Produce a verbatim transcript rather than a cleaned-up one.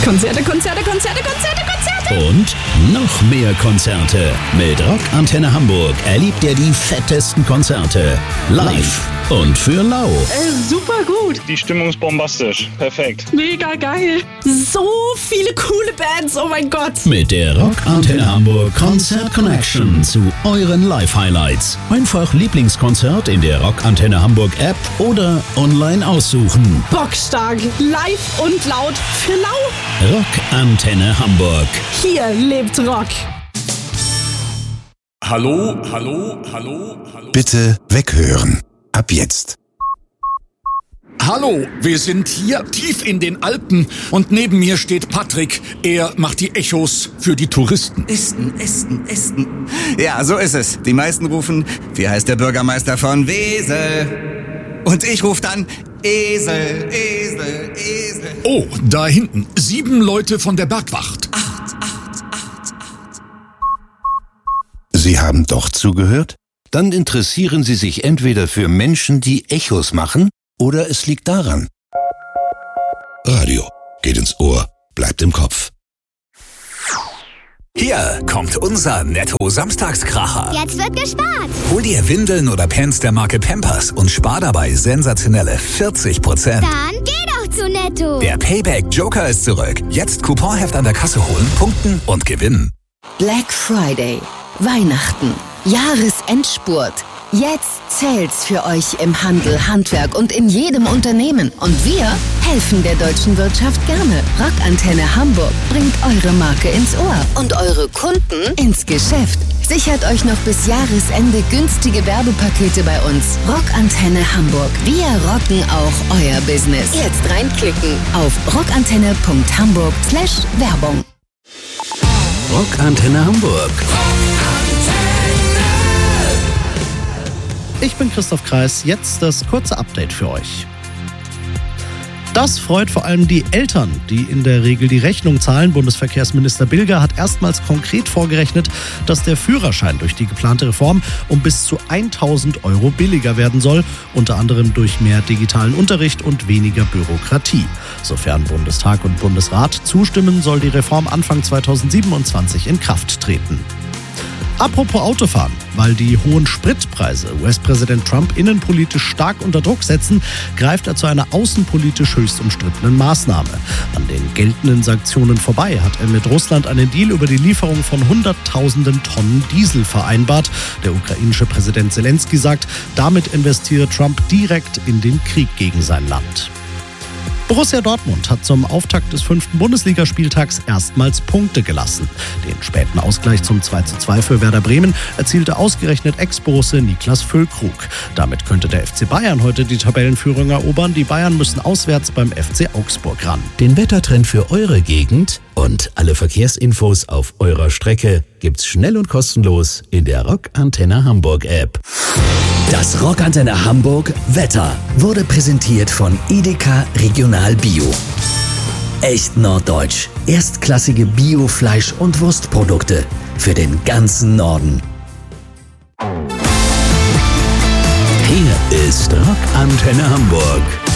Konzerte, Konzerte, Konzerte, Konzerte, Konzerte. Und noch mehr Konzerte. Mit Rock Antenne Hamburg erlebt ihr die fettesten Konzerte. Live und für lau. Äh, super gut. Die Stimmung ist bombastisch. Perfekt. Mega geil. So viele coole Bands, oh mein Gott. Mit der Rock Antenne Hamburg Konzert Connection zu euren Live-Highlights. Einfach Lieblingskonzert in der Rock Antenne Hamburg App oder online aussuchen. Bockstark. Live und laut für lau. Rock Antenne Hamburg. Hier lebt Rock. Hallo, hallo, hallo, hallo. Bitte weghören. Ab jetzt. Hallo, wir sind hier tief in den Alpen und neben mir steht Patrick. Er macht die Echos für die Touristen. Esten, Esten, Esten. Ja, so ist es. Die meisten rufen, wie heißt der Bürgermeister von Wesel? Und ich rufe dann Esel, Esel, Esel. Oh, da hinten. Sieben Leute von der Bergwacht. Acht, acht, acht, acht. Sie haben doch zugehört? Dann interessieren Sie sich entweder für Menschen, die Echos machen, oder es liegt daran. Radio geht ins Ohr, bleibt im Kopf. Hier kommt unser Netto-Samstagskracher. Jetzt wird gespart. Hol dir Windeln oder Pants der Marke Pampers und spar dabei sensationelle vierzig Prozent. Dann geh doch zu Netto. Der Payback-Joker ist zurück. Jetzt Couponheft an der Kasse holen, punkten und gewinnen. Black Friday, Weihnachten, Jahresendspurt. Jetzt zählt's für euch im Handel, Handwerk und in jedem Unternehmen. Und wir helfen der deutschen Wirtschaft gerne. Rockantenne Hamburg bringt eure Marke ins Ohr und eure Kunden ins Geschäft. Sichert euch noch bis Jahresende günstige Werbepakete bei uns. Rockantenne Hamburg. Wir rocken auch euer Business. Jetzt reinklicken auf rockantenne punkt hamburg slash Werbung. Rockantenne Hamburg. Ich bin Christoph Kreis, jetzt das kurze Update für euch. Das freut vor allem die Eltern, die in der Regel die Rechnung zahlen. Bundesverkehrsminister Bilger hat erstmals konkret vorgerechnet, dass der Führerschein durch die geplante Reform um bis zu tausend Euro billiger werden soll, unter anderem durch mehr digitalen Unterricht und weniger Bürokratie. Sofern Bundestag und Bundesrat zustimmen, soll die Reform Anfang zweitausendsiebenundzwanzig in Kraft treten. Apropos Autofahren, weil die hohen Spritpreise U S-Präsident Trump innenpolitisch stark unter Druck setzen, greift er zu einer außenpolitisch höchst umstrittenen Maßnahme. An den geltenden Sanktionen vorbei hat er mit Russland einen Deal über die Lieferung von Hunderttausenden Tonnen Diesel vereinbart. Der ukrainische Präsident Zelensky sagt, damit investiere Trump direkt in den Krieg gegen sein Land. Borussia Dortmund hat zum Auftakt des fünften Bundesligaspieltags erstmals Punkte gelassen. Den späten Ausgleich zum zwei zu zwei für Werder Bremen erzielte ausgerechnet Ex-Borusse Niklas Füllkrug. Damit könnte der F C Bayern heute die Tabellenführung erobern. Die Bayern müssen auswärts beim F C Augsburg ran. Den Wettertrend für eure Gegend und alle Verkehrsinfos auf eurer Strecke gibt's schnell und kostenlos in der Rock Antenne Hamburg App. Das Rock Antenne Hamburg Wetter wurde präsentiert von Edeka Regional Bio. Echt norddeutsch. Erstklassige Bio-Fleisch- und Wurstprodukte für den ganzen Norden. Hier ist Rock Antenne Hamburg.